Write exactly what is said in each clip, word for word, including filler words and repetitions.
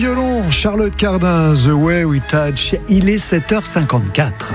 Violon, Charlotte Cardin, The Way We Touch, il est sept heures cinquante-quatre.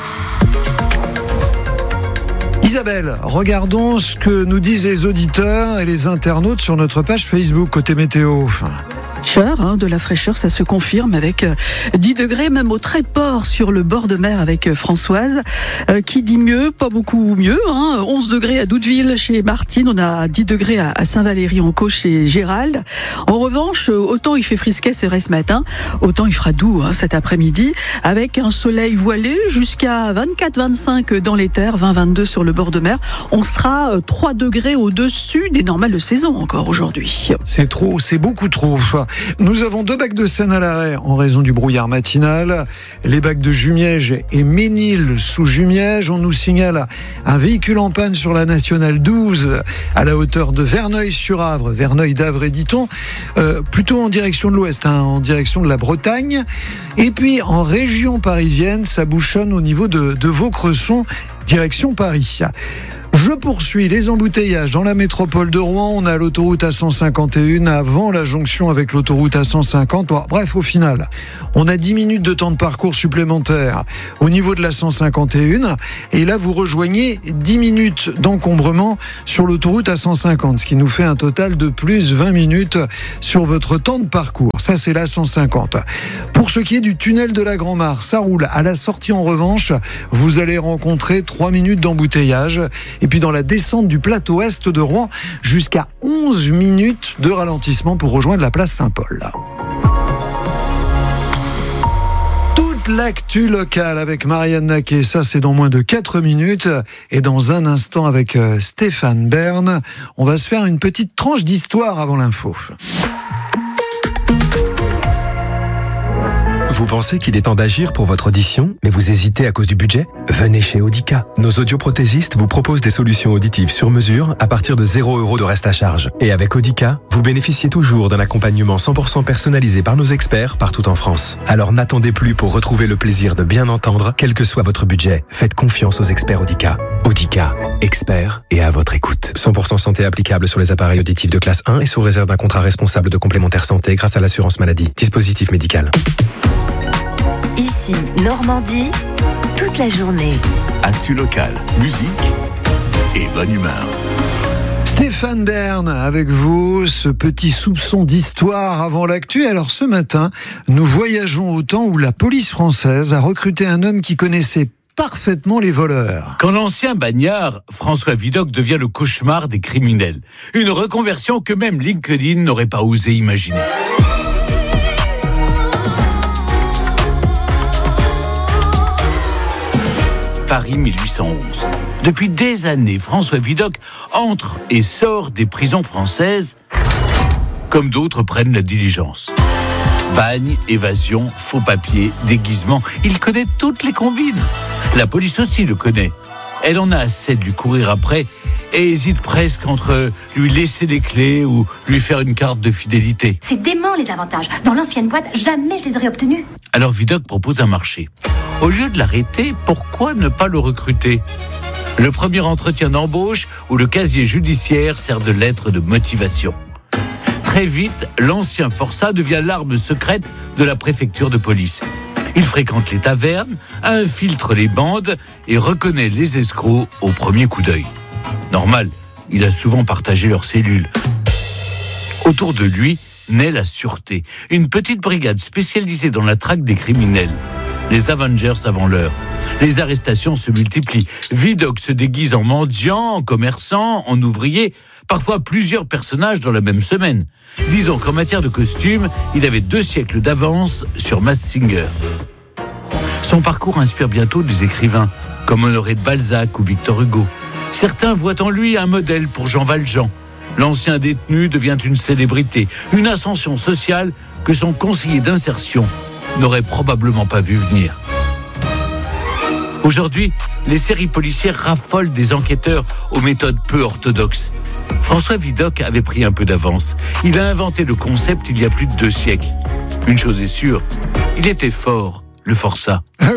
Isabelle, regardons ce que nous disent les auditeurs et les internautes sur notre page Facebook côté météo. Fraîcheur, hein, de la fraîcheur, ça se confirme avec euh, dix degrés, même au Tréport sur le bord de mer avec euh, Françoise, euh, qui dit mieux, pas beaucoup mieux, hein, onze degrés à Douteville chez Martine, on a dix degrés à, à Saint-Valery-en-Caux chez Gérald. En revanche, euh, autant il fait frisquet, c'est vrai ce matin, autant il fera doux hein, cet après-midi, avec un soleil voilé jusqu'à vingt-quatre vingt-cinq dans les terres, vingt vingt-deux sur le bord de mer. On sera euh, trois degrés au-dessus des normales de saison encore aujourd'hui. C'est trop, c'est beaucoup trop. Nous avons deux bacs de Seine à l'arrêt en raison du brouillard matinal. Les bacs de Jumièges et Ménil sous Jumièges. On nous signale un véhicule en panne sur la nationale douze à la hauteur de Verneuil-sur-Avre, Verneuil-d'Avre, dit-on, euh, plutôt en direction de l'ouest, hein, en direction de la Bretagne. Et puis en région parisienne, ça bouchonne au niveau de, de Vaucresson, direction Paris. Je poursuis les embouteillages dans la métropole de Rouen. On a l'autoroute A cent cinquante et un avant la jonction avec l'autoroute A cent cinquante. Bon, bref, au final, on a dix minutes de temps de parcours supplémentaire au niveau de la cent cinquante et un. Et là, vous rejoignez dix minutes d'encombrement sur l'autoroute A cent cinquante, ce qui nous fait un total de plus vingt minutes sur votre temps de parcours. Ça, c'est la cent cinquante. Pour ce qui est du tunnel de la Grand-Mare, ça roule. À la sortie, en revanche, vous allez rencontrer trois minutes d'embouteillage. Et puis dans la descente du plateau est de Rouen, jusqu'à onze minutes de ralentissement pour rejoindre la place Saint-Paul. Toute l'actu locale avec Marianne Naquet, ça c'est dans moins de quatre minutes. Et dans un instant avec Stéphane Bern, on va se faire une petite tranche d'histoire avant l'info. Vous pensez qu'il est temps d'agir pour votre audition, mais vous hésitez à cause du budget ? Venez chez Audica. Nos audioprothésistes vous proposent des solutions auditives sur mesure à partir de zéro euros de reste à charge. Et avec Audica, vous bénéficiez toujours d'un accompagnement cent pour cent personnalisé par nos experts partout en France. Alors n'attendez plus pour retrouver le plaisir de bien entendre, quel que soit votre budget. Faites confiance aux experts Audica. Audica, experts et à votre écoute. cent pour cent santé applicable sur les appareils auditifs de classe un et sous réserve d'un contrat responsable de complémentaire santé grâce à l'assurance maladie. Dispositif médical. Ici, Normandie, toute la journée. Actu locale, musique et bonne humeur. Stéphane Bern avec vous, ce petit soupçon d'histoire avant l'actu. Alors ce matin, nous voyageons au temps où la police française a recruté un homme qui connaissait parfaitement les voleurs. Quand l'ancien bagnard François Vidocq devient le cauchemar des criminels. Une reconversion que même LinkedIn n'aurait pas osé imaginer. Paris mille huit cent onze. Depuis des années, François Vidocq entre et sort des prisons françaises comme d'autres prennent la diligence. Bagne, évasion, faux papiers, déguisement, il connaît toutes les combines. La police aussi le connaît. Elle en a assez de lui courir après et hésite presque entre lui laisser les clés ou lui faire une carte de fidélité. C'est dément les avantages. Dans l'ancienne boîte, jamais je les aurais obtenus. Alors Vidocq propose un marché. Au lieu de l'arrêter, pourquoi ne pas le recruter ? Le premier entretien d'embauche où le casier judiciaire sert de lettre de motivation. Très vite, l'ancien forçat devient l'arme secrète de la préfecture de police. Il fréquente les tavernes, infiltre les bandes et reconnaît les escrocs au premier coup d'œil. Normal, il a souvent partagé leurs cellules. Autour de lui naît la sûreté, une petite brigade spécialisée dans la traque des criminels. Les Avengers avant l'heure. Les arrestations se multiplient. Vidocq se déguise en mendiant, en commerçant, en ouvrier, parfois plusieurs personnages dans la même semaine. Disons qu'en matière de costumes, il avait deux siècles d'avance sur Masked Singer. Son parcours inspire bientôt des écrivains, comme Honoré de Balzac ou Victor Hugo. Certains voient en lui un modèle pour Jean Valjean. L'ancien détenu devient une célébrité, une ascension sociale que son conseiller d'insertion n'aurait probablement pas vu venir. Aujourd'hui, les séries policières raffolent des enquêteurs aux méthodes peu orthodoxes. François Vidocq avait pris un peu d'avance. Il a inventé le concept il y a plus de deux siècles. Une chose est sûre, il était fort, le forçat. Ah oui, oui,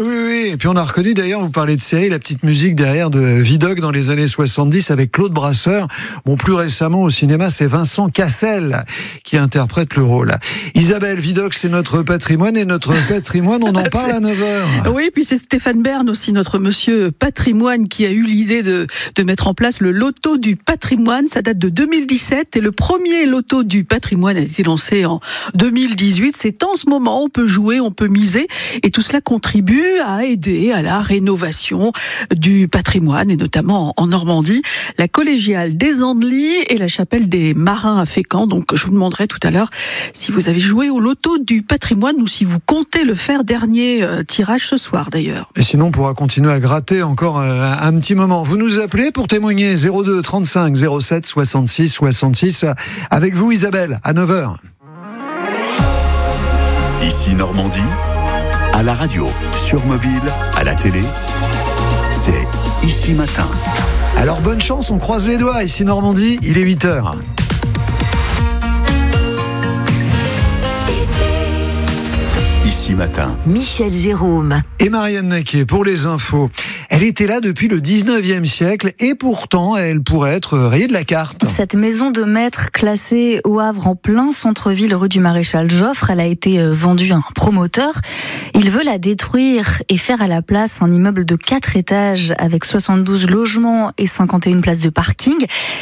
et puis on a reconnu d'ailleurs, vous parlez de série, la petite musique derrière de Vidocq dans les années soixante-dix avec Claude Brasseur. Bon, plus récemment au cinéma, c'est Vincent Cassel qui interprète le rôle. Isabelle, Vidocq, c'est notre patrimoine et notre patrimoine, on en parle à neuf heures. Oui, puis c'est Stéphane Bern aussi, notre monsieur patrimoine, qui a eu l'idée de, de mettre en place le loto du patrimoine. Ça date de deux mille dix-sept et le premier loto du patrimoine a été lancé en deux mille dix-huit. C'est en ce moment, on peut jouer, on peut miser et tout cela contribue à aider à la rénovation du patrimoine et notamment en Normandie, la collégiale des Andelys et la chapelle des Marins à Fécamp. Donc je vous demanderai tout à l'heure si vous avez joué au loto du patrimoine ou si vous comptez le faire, dernier euh, tirage ce soir d'ailleurs. Et sinon on pourra continuer à gratter encore euh, un petit moment. Vous nous appelez pour témoigner zéro deux trente-cinq zéro sept soixante-six soixante-six. Avec vous Isabelle à neuf heures. Ici Normandie, à la radio, sur mobile, à la télé, c'est Ici Matin. Alors bonne chance, on croise les doigts. Ici Normandie, il est huit heures. Ici Matin. Michel Jérôme. Et Marianne Naquet pour les infos. Elle était là depuis le dix-neuvième siècle et pourtant elle pourrait être rayée de la carte. Cette maison de maître classée au Havre en plein centre-ville rue du Maréchal Joffre, elle a été vendue à un promoteur. Il veut la détruire et faire à la place un immeuble de quatre étages avec soixante-douze logements et cinquante et une places de parking.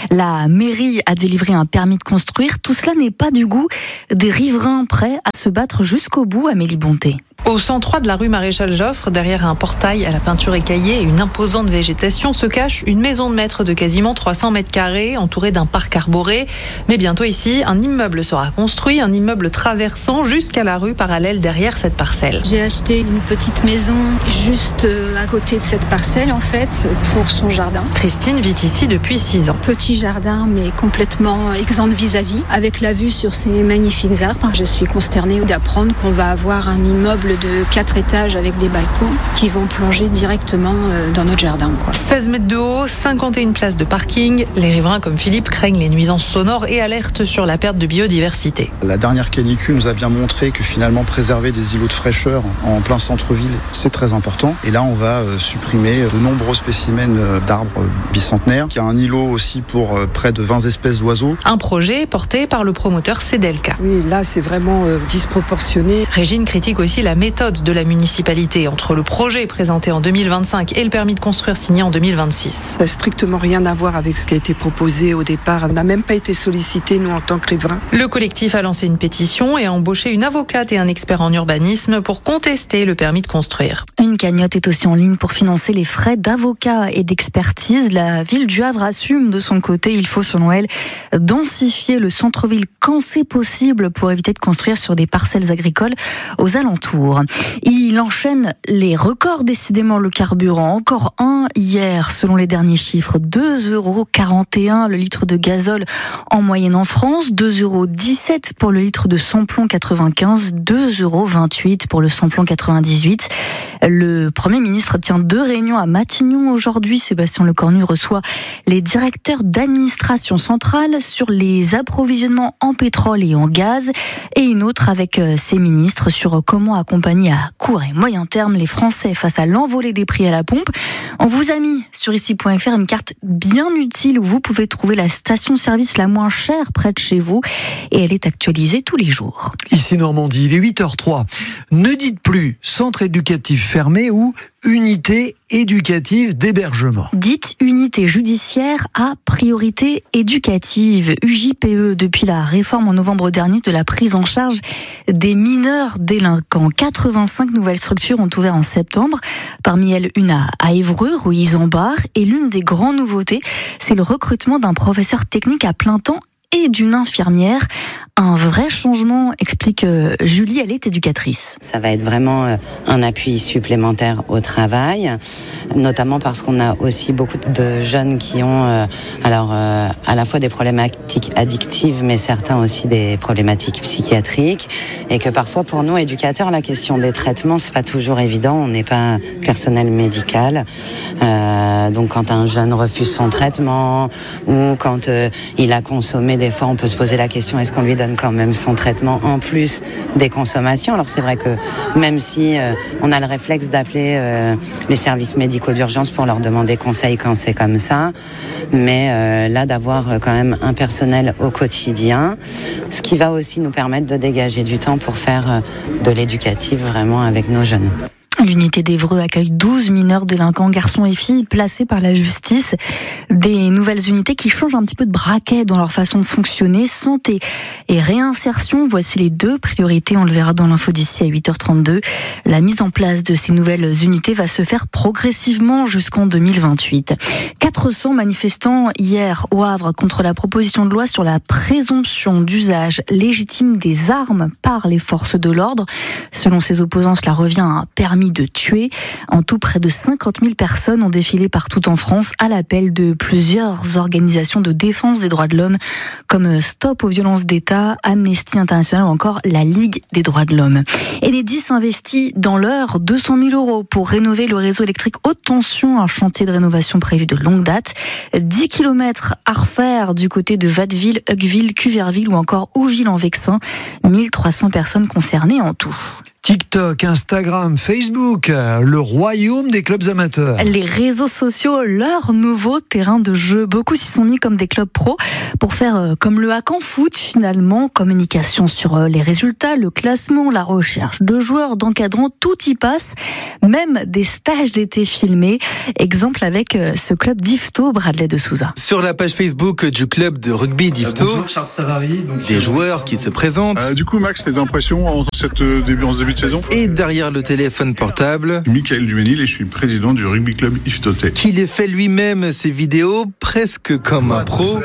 La mairie a délivré un permis de construire. Tout cela n'est pas du goût des riverains prêts à se battre jusqu'au bout. Amélie Bonté. Au cent trois de la rue Maréchal Joffre, derrière un portail à la peinture écaillée et une imposante végétation, se cache une maison de maître de quasiment trois cents mètres carrés, entourée d'un parc arboré. Mais bientôt ici, un immeuble sera construit, un immeuble traversant jusqu'à la rue parallèle derrière cette parcelle. J'ai acheté une petite maison juste à côté de cette parcelle, en fait, pour son jardin. Christine vit ici depuis six ans. Petit jardin, mais complètement exempt de vis-à-vis, avec la vue sur ces magnifiques arbres. Je suis consternée d'apprendre qu'on va avoir un immeuble de quatre étages avec des balcons qui vont plonger directement dans notre jardin, quoi. seize mètres de haut, cinquante et une places de parking. Les riverains comme Philippe craignent les nuisances sonores et alertent sur la perte de biodiversité. La dernière canicule nous a bien montré que finalement préserver des îlots de fraîcheur en plein centre-ville, c'est très important. Et là, on va supprimer de nombreux spécimens d'arbres bicentenaires. Il y a un îlot aussi pour près de vingt espèces d'oiseaux. Un projet porté par le promoteur Cedelka. Oui, là, c'est vraiment euh, disproportionné. Régine critique aussi la méthode de la municipalité entre le projet présenté en deux mille vingt-cinq et le permis de construire signé en deux mille vingt-six. Ça n'a strictement rien à voir avec ce qui a été proposé au départ. On n'a même pas été sollicités, nous, en tant que riverains. Le collectif a lancé une pétition et a embauché une avocate et un expert en urbanisme pour contester le permis de construire. Une cagnotte est aussi en ligne pour financer les frais d'avocat et d'expertise. La ville du Havre assume de son côté, il faut selon elle densifier le centre-ville quand c'est possible pour éviter de construire sur des parcelles agricoles aux alentours. Il enchaîne les records, décidément, le carburant. Encore un hier, selon les derniers chiffres, deux euros quarante et un le litre de gazole en moyenne en France, deux euros dix-sept pour le litre de samplon quatre-vingt-quinze, deux euros vingt-huit pour le samplon quatre-vingt-dix-huit. Le Premier ministre tient deux réunions à Matignon aujourd'hui. Sébastien Lecornu reçoit les directeurs d'administration centrale sur les approvisionnements en pétrole et en gaz et une autre avec ses ministres sur comment accompagner à court et moyen terme les Français face à l'envolée des prix à la pompe. On vous a mis sur ici point f r une carte bien utile où vous pouvez trouver la station-service la moins chère près de chez vous et elle est actualisée tous les jours. Ici Normandie, il est huit heures trois. Ne dites plus centre éducatif fermé ou unité éducative d'hébergement. Dites unité judiciaire à priorité éducative, U J P E, depuis la réforme en novembre dernier de la prise en charge des mineurs délinquants. quatre-vingt-cinq nouvelles structures ont ouvert en septembre, parmi elles une à, à Évreux, rue Isambard, et l'une des grandes nouveautés, c'est le recrutement d'un professeur technique à plein temps et d'une infirmière. Un vrai changement, explique Julie, elle est éducatrice. Ça va être vraiment un appui supplémentaire au travail, notamment parce qu'on a aussi beaucoup de jeunes qui ont alors à la fois des problématiques addictives, mais certains aussi des problématiques psychiatriques, et que parfois pour nous éducateurs, la question des traitements, c'est pas toujours évident. On n'est pas personnel médical, euh, donc quand un jeune refuse son traitement ou quand euh, il a consommé et des fois on peut se poser la question, est-ce qu'on lui donne quand même son traitement en plus des consommations? Alors c'est vrai que même si euh, on a le réflexe d'appeler euh, les services médicaux d'urgence pour leur demander conseil quand c'est comme ça, mais euh, là d'avoir quand même un personnel au quotidien, ce qui va aussi nous permettre de dégager du temps pour faire de l'éducatif vraiment avec nos jeunes. L'unité d'Évreux accueille douze mineurs délinquants, garçons et filles, placés par la justice. Des nouvelles unités qui changent un petit peu de braquet dans leur façon de fonctionner. Santé et réinsertion, voici les deux priorités. On le verra dans l'info d'ici à huit heures trente-deux. La mise en place de ces nouvelles unités va se faire progressivement jusqu'en deux mille vingt-huit. quatre cents manifestants hier au Havre contre la proposition de loi sur la présomption d'usage légitime des armes par les forces de l'ordre. Selon ses opposants, cela revient à un permis de tuer. En tout, près de cinquante mille personnes ont défilé partout en France à l'appel de plusieurs organisations de défense des droits de l'homme comme Stop aux violences d'État, Amnesty International ou encore la Ligue des droits de l'homme. Et les dix investis dans l'heure deux cent mille euros pour rénover le réseau électrique haute tension, un chantier de rénovation prévu de longue date. dix kilomètres à refaire du côté de Watteville, Hugueville, Cuverville ou encore Ouville-en-Vexin. mille trois cents personnes concernées en tout. TikTok, Instagram, Facebook, le royaume des clubs amateurs. Les réseaux sociaux, leur nouveau terrain de jeu. Beaucoup s'y sont mis comme des clubs pro pour faire euh, comme le hack en foot finalement. Communication sur euh, les résultats, le classement, la recherche de joueurs, d'encadrants, tout y passe. Même des stages d'été filmés. Exemple avec euh, ce club d'Yvetot, Bradley de Souza. Sur la page Facebook du club de rugby d'Yvetot, euh, bonjour, Charles Savary, donc, des euh, joueurs qui se présentent. Euh, du coup Max, les impressions en cette euh, début, en ce début de saison. Et derrière le téléphone portable, Michael Duménil et je suis président du rugby club Yvetot. Qui les fait lui-même ses vidéos presque comme un pro.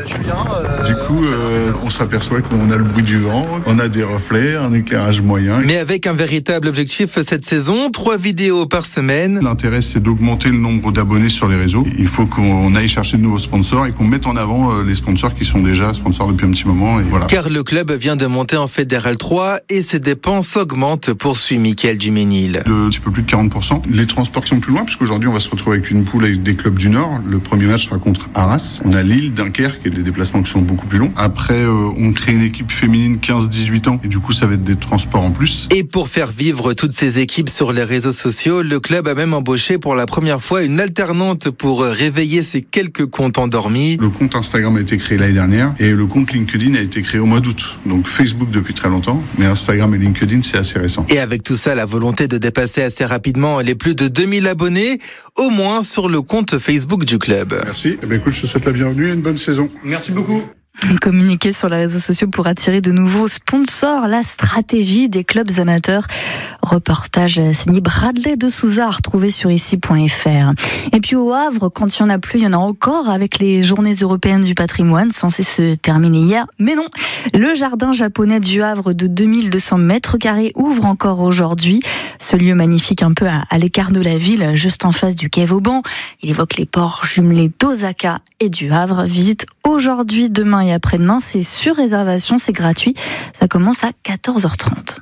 Du coup, euh, on s'aperçoit qu'on a le bruit du vent, on a des reflets, un éclairage moyen. Mais avec un véritable objectif cette saison, trois vidéos par semaine. L'intérêt, c'est d'augmenter le nombre d'abonnés sur les réseaux. Il faut qu'on aille chercher de nouveaux sponsors et qu'on mette en avant les sponsors qui sont déjà sponsors depuis un petit moment. Et voilà. Car le club vient de monter en Fédéral trois et ses dépenses augmentent, poursuit Michael Duménil. De un petit peu plus de quarante pour cent. Les transports sont plus loin, puisqu'aujourd'hui on va se retrouver avec une poule avec des clubs du Nord. Le premier match sera contre Arras. On a Lille, Dunkerque et des déplacements qui sont beaucoup plus longs. Après, euh, on crée une équipe féminine quinze dix-huit ans et du coup ça va être des transports en plus. Et pour faire vivre toutes ces équipes sur les réseaux sociaux, le club a même embauché pour la première fois une alternante pour réveiller ses quelques comptes endormis. Le compte Instagram a été créé l'année dernière et le compte LinkedIn a été créé au mois d'août. Donc Facebook depuis très longtemps, mais Instagram et LinkedIn c'est assez récent. Et avec tout ça, la volonté de dépasser assez rapidement les plus de deux mille abonnés, au moins sur le compte Facebook du club. Merci. Eh bien, écoute, je te souhaite la bienvenue et une bonne saison. Merci beaucoup. Communiquer sur les réseaux sociaux pour attirer de nouveaux sponsors, la stratégie des clubs amateurs. Reportage signé Bradley de Souza, retrouvé sur ici point f r. Et puis au Havre, quand il n'y en a plus, il y en a encore avec les journées européennes du patrimoine, censées se terminer hier. Mais non, le jardin japonais du Havre de deux mille deux cents mètres carrés ouvre encore aujourd'hui. Ce lieu magnifique un peu à, à l'écart de la ville, juste en face du quai Vauban. Il évoque les ports jumelés d'Osaka et du Havre. Visite aujourd'hui, demain et après-demain. C'est sur réservation, c'est gratuit. Ça commence à quatorze heures trente.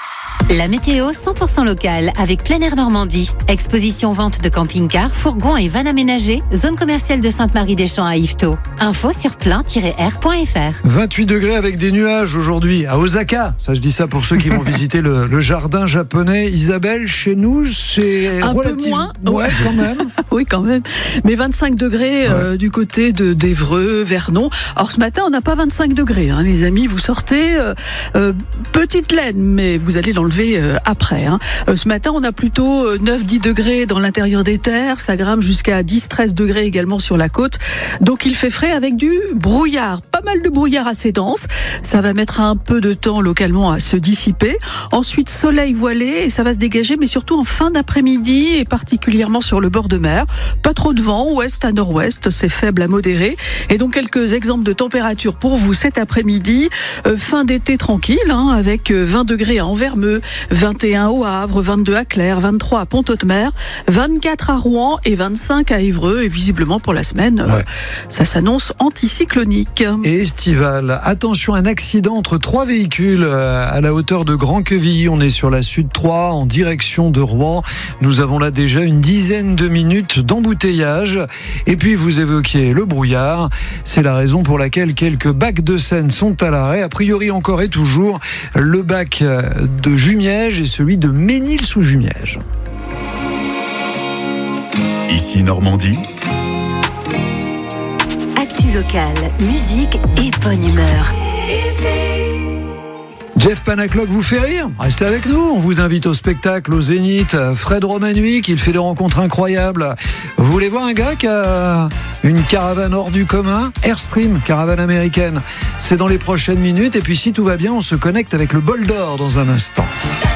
La météo cent pour cent locale avec Plein Air Normandie. Exposition vente de camping-cars, fourgons et vannes aménagées. Zone commerciale de Sainte-Marie-des-Champs à Yvetot. Info sur plein tiret air point f r. vingt-huit degrés avec des nuages aujourd'hui à Osaka. Ça, je dis ça pour ceux qui vont visiter le, le jardin japonais. Isabelle, chez nous, c'est un relative... peu moins. Ouais, quand même. Oui, quand même. Mais vingt-cinq degrés ouais. euh, du côté de d'Évreux, Vernon. Alors ce matin, on n'a pas vingt-cinq degrés, hein, les amis. Vous sortez euh, euh, petite laine, mais vous allez l'enlever après. Hein. Ce matin, on a plutôt neuf dix degrés dans l'intérieur des terres. Ça grimpe jusqu'à dix treize degrés également sur la côte. Donc, il fait frais avec du brouillard. Pas mal de brouillard assez dense. Ça va mettre un peu de temps localement à se dissiper. Ensuite, soleil voilé et ça va se dégager, mais surtout en fin d'après-midi et particulièrement sur le bord de mer. Pas trop de vent, ouest à nord-ouest. C'est faible à modéré. Et donc, quelques exemples de température pour vous cet après-midi. Euh, fin d'été tranquille, hein, avec vingt degrés à Envermeux, vingt et un au Havre, vingt-deux à Clères, vingt-trois à Pont-Audemer, vingt-quatre à Rouen et vingt-cinq à Évreux. Et visiblement pour la semaine, ouais. euh, ça s'annonce anticyclonique. Et estival. Attention, un accident entre trois véhicules à la hauteur de Grand-Quevilly. On est sur la Sud trois en direction de Rouen. Nous avons là déjà une dizaine de minutes d'embouteillage. Et puis vous évoquiez le brouillard. C'est la raison pour laquelle quelques bacs de Seine sont à l'arrêt. A priori encore et toujours le bac de Jumièges et celui de Ménil-sous-Jumièges. Ici Normandie. Actu locale, musique et bonne humeur. Jeff Panaclock vous fait rire? Restez avec nous, on vous invite au spectacle au Zénith. Fred Romanuik, il fait des rencontres incroyables. Vous voulez voir un gars qui a une caravane hors du commun? Airstream, caravane américaine. C'est dans les prochaines minutes et puis si tout va bien, on se connecte avec le bol d'or dans un instant.